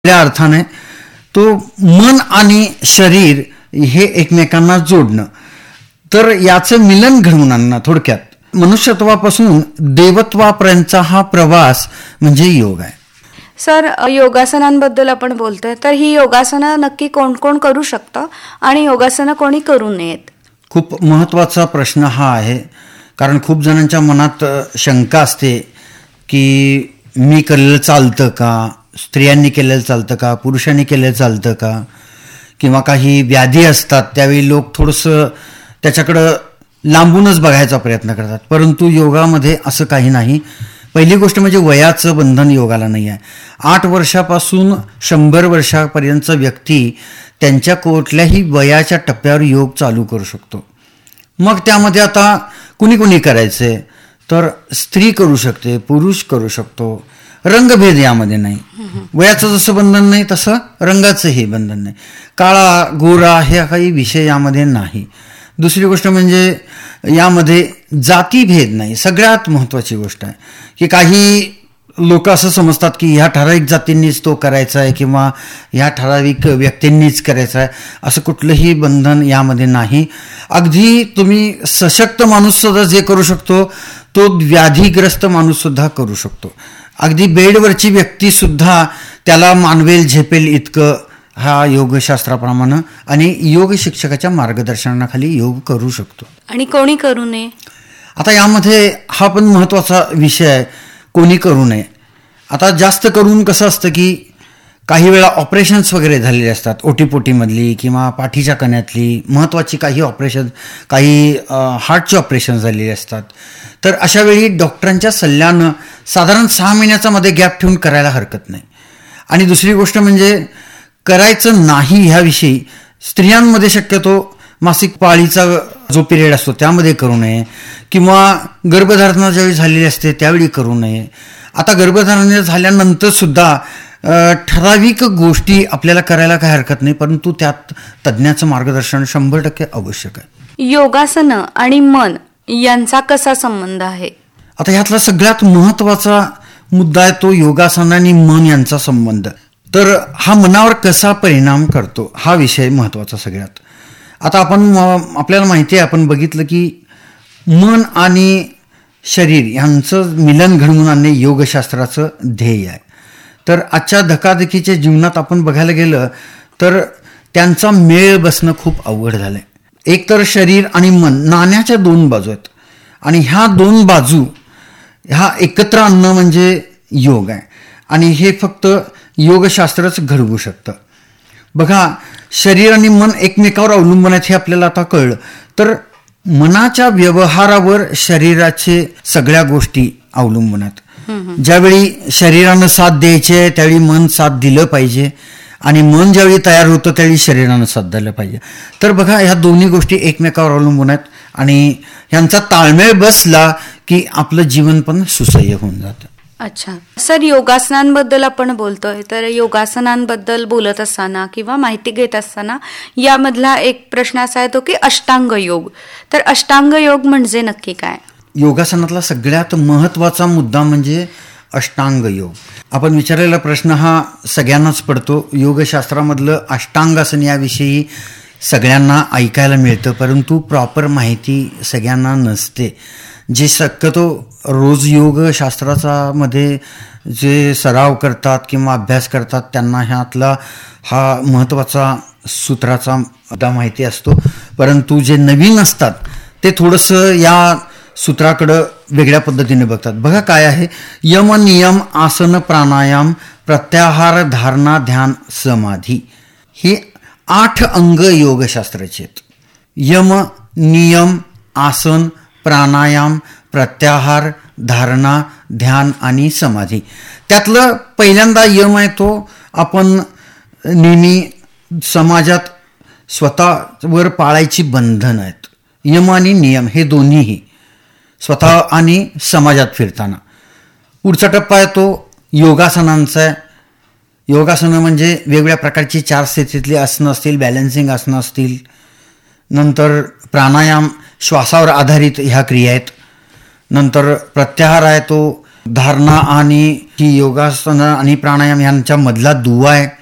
त्या अर्थाने तो मन आणि शरीर हे एकमेकांना जोडणं, तर याचं मिलन घडवून आणणं. थोडक्यात मनुष्यत्वापासून देवत्वापर्यंतचा हा प्रवास म्हणजे योग आहे. सर, योगासनांबद्दल आपण बोलतोय, तर ही योगासनं नक्की कोण कोण करू शकतं आणि योगासनं कोणी करू नयेत? खूप महत्त्वाचा प्रश्न हा आहे, कारण खूप जणांच्या मनात शंका असते की मी केलेलं चालतं का, स्त्रियांनी केलेलं चालतं का, पुरुषांनी केलेलं चालतं का, किंवा काही व्याधी असतात त्यावेळी लोक थोडंसं त्याच्याकडं लांबूनच बघायचा प्रयत्न करतात. परंतु योगामध्ये असं काही नाही. पहिली गोष्ट म्हणजे वयाचं बंधन योगाला नाही आहे. 8 वर्षापासून 100 वर्षापर्यंतचा व्यक्ती त्यांच्या कुठल्याही वयाच्या टप्प्यावर योग चालू करू शकतो. मग त्यामध्ये आता कुणी करायचं आहे तर स्त्री करू शकते, पुरुष करू शकतो. रंगभेद यामध्ये नाही. वयाचं जसं बंधन नाही तसं रंगाचंही बंधन नाही. काळा गोरा हे काही विषय यामध्ये नाही. दुसरी गोष्ट म्हणजे यामध्ये जातीभेद नाही. सगळ्यात महत्त्वाची गोष्ट आहे की काही लोक असं समजतात की ह्या ठराविक जातींनीच तो करायचा आहे किंवा ह्या ठराविक व्यक्तींनीच करायचा आहे. असं कुठलंही बंधन यामध्ये नाही. अगदी तुम्ही सशक्त माणूससुद्धा जे करू शकतो तो व्याधीग्रस्त माणूससुद्धा करू शकतो. अगदी बेडवरची व्यक्तीसुद्धा त्याला मानवेल झेपेल इतकं हा योगशास्त्राप्रमाणे आणि योग शिक्षकाच्या मार्गदर्शनाखाली योग करू शकतो. आणि कोणी करू नये? आता यामध्ये हा पण महत्त्वाचा विषय आहे, कोणी करू नये. आता जास्त करून कसं असतं की काही वेळा ऑपरेशन्स वगैरे झालेले असतात, ओटीपोटीमधली किंवा पाठीच्या कण्यातली महत्त्वाची काही ऑपरेशन, काही हार्टचे ऑपरेशन झालेले असतात. तर अशा वेळी डॉक्टरांच्या सल्ल्यानं साधारण 6 महिन्याचा मध्ये गॅप ठेवून करायला हरकत नाही. आणि दुसरी गोष्ट म्हणजे करायचं नाही ह्याविषयी स्त्रियांमध्ये शक्यतो मासिक पाळीचा जो पिरियड असतो त्यामध्ये करू नये, किंवा गर्भधारणा ज्यावेळी झालेली असते त्यावेळी करू नये. आता गर्भधारणा झाल्यानंतर सुद्धा ठराविक गोष्टी आपल्याला करायला काही हरकत नाही, परंतु त्यात तज्ज्ञाचं मार्गदर्शन 100% आवश्यक आहे. योगासनं आणि मन यांचा कसा संबंध आहे? आता ह्यातला सगळ्यात महत्त्वाचा मुद्दा आहे तो योगासन आणि मन यांचा संबंध. तर हा मनावर कसा परिणाम करतो हा विषय महत्त्वाचा सगळ्यात. आता आपल्याला माहिती आहे, आपण बघितलं की मन आणि शरीर यांचं मिलन घडवून आणणे योगशास्त्राचं ध्येय आहे. तर आजच्या धकाधकीच्या जीवनात आपण बघायला गेलं तर त्यांचा मेळ बसणं खूप अवघड झालं आहे. एक तर शरीर आणि मन नाण्याच्या 2 बाजू आहेत, आणि ह्या 2 बाजू ह्या एकत्र आणणं म्हणजे योग आहे. आणि हे फक्त योगशास्त्रच घडवू शकतं. बघा, शरीर आणि मन एकमेकावर अवलंबून आहेत हे आपल्याला आता कळलं. तर मनाच्या व्यवहारावर शरीराचे सगळ्या गोष्टी अवलंबून आहेत. ज्यावेळी शरीरानं साथ द्यायचे त्यावेळी मन साथ दिलं पाहिजे, आणि मन ज्यावेळी तयार होतं त्यावेळी शरीरानं साथ द्यायला पाहिजे. तर बघा, ह्या दोन्ही गोष्टी एकमेकावर अवलंबून आहेत, आणि ह्यांचा ताळमेळ बसला की आपलं जीवन पण सुसह्य होऊन जातं. अच्छा सर, योगासनांबद्दल आपण बोलतोय, तर योगासनांबद्दल बोलत असताना किंवा माहिती घेत असताना यामधला एक प्रश्न असा येतो की अष्टांग योग. तर अष्टांग योग म्हणजे नक्की काय? योगासनातला सगळ्यात महत्त्वाचा मुद्दा म्हणजे अष्टांग योग. आपण विचारलेला प्रश्न हा सगळ्यांनाच पडतो. योगशास्त्रामधलं अष्टांगासन याविषयी सगळ्यांना ऐकायला मिळतं, परंतु प्रॉपर माहिती सगळ्यांना नसते. जे शक्यतो रोज योगशास्त्राचा मध्ये जे सराव करतात किंवा अभ्यास करतात त्यांना ह्यातला हा महत्त्वाचा सूत्राचा मुद्दा माहिती असतो, परंतु जे नवीन असतात ते थोडंसं या सूत्राकडं वेगळ्या पद्धतीने बघतात. बघा काय आहे, यम नियम आसन प्राणायाम प्रत्याहार धारणा ध्यान समाधी, ही 8 अंग योगशास्त्राचे आहेत. यम नियम आसन प्राणायाम प्रत्याहार धारणा ध्यान आणि समाधी. त्यातलं पहिल्यांदा यम आहे तो आपण नेहमी समाजात स्वतःवर पाळायची बंधन आहेत. यम आणि नियम हे दोन्हीही स्वतः आणि समाजात फिरताना. पुढचा टप्पा आहे तो योगासनांचा आहे. योगासनं म्हणजे वेगवेगळ्या प्रकारची 4 स्थितीतली आसनं असतील, बॅलन्सिंग आसनं असतील. नंतर प्राणायाम, श्वासावर आधारित ह्या क्रिया आहेत. नंतर प्रत्याहार आहे तो धारणा आणि ही योगासनं आणि प्राणायाम यांच्या मधला दुवा आहे